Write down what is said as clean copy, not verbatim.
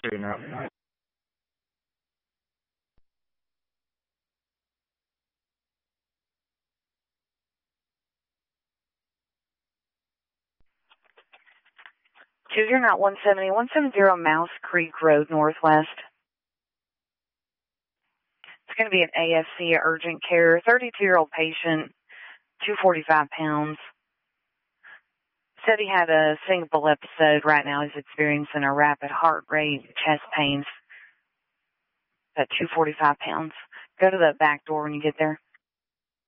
Choose your route. Choose your route 170 Mouse Creek Road, Northwest. It's going to be an AFC urgent care, 32-year-old patient, 245 pounds. Said he had a syncopal episode. Right now he's experiencing a rapid heart rate, chest pains at 245 pounds. Go to the back door when you get there.